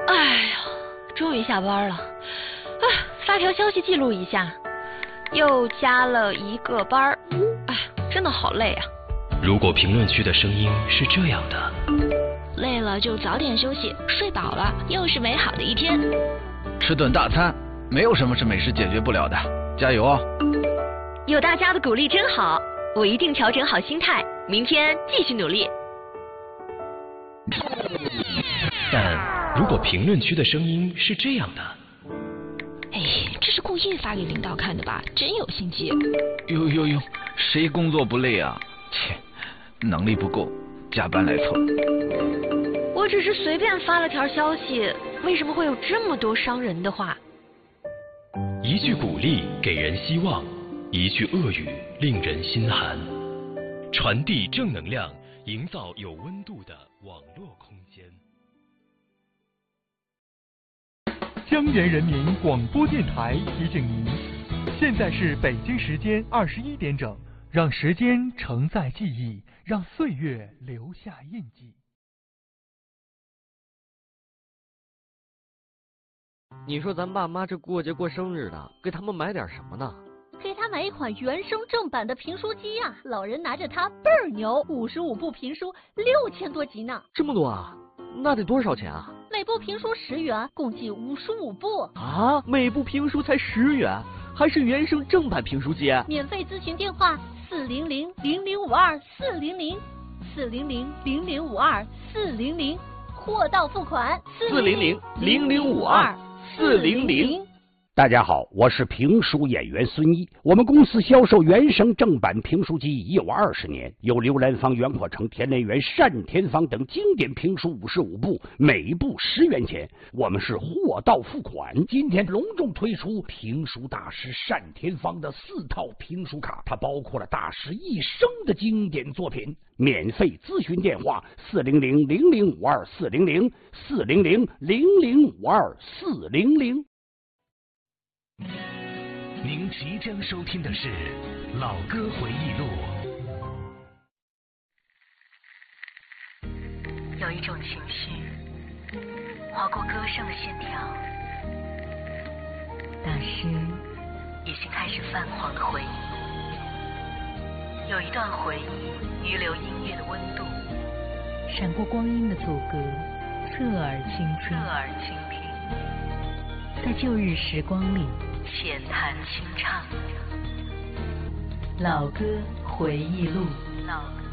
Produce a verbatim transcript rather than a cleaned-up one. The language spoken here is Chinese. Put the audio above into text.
哎呀，终于下班了。啊，发条消息记录一下，又加了一个班儿。哎，真的好累啊。 如果评论区的声音是这样的， 累了就早点休息，睡饱了又是美好的一天。 吃顿大餐，没有什么是美食解决不了的，加油哦！ 有大家的鼓励真好，我一定调整好心态，明天继续努力。 但如果评论区的声音是这样的， 哎，这是故意发给领导看的吧？真有心机。 呦呦呦，谁工作不累啊？切，能力不够，加班来凑。 我只是随便发了条消息，为什么会有这么多伤人的话？ 一句鼓励给人希望，一句恶语令人心寒。传递正能量，营造有温度的网络空间。 江源人民广播电台提醒您，现在是北京时间二十一点整，让时间承载记忆，让岁月留下印记。 你说咱爸妈这过节过生日的，给他们买点什么呢？ 给他买一款原声正版的评书机呀、啊，老人拿着它倍儿牛，五十五部评书，六千多集呢。 这么多啊？那得多少钱啊？ 每部评书十元，共计五十五部。 啊，每部评书才十元，还是原声正版评书机？ 免费咨询电话：四零零零零五二四零零，四零零零零五二四零零，货到付款。 四零零零零五二四零零。 大家好，我是评书演员孙一。我们公司销售原声正版评书机已有二十年，有刘兰芳、袁阔成、田连元、单田芳等经典评书五十五部，每部十元钱。我们是货到付款。今天隆重推出评书大师单田芳的四套评书卡，它包括了大师一生的经典作品。免费咨询电话：四零零零零五二四零零，四零零零零五二四零零。 您即将收听的是《老歌回忆录》。 有一种情绪划过歌声的线条，那是已经开始泛黄的回忆。有一段回忆遗留音乐的温度， 闪过光阴的组歌，侧耳倾听， 侧耳倾听， 在旧日时光里浅谈轻唱。 老歌回忆录。 老歌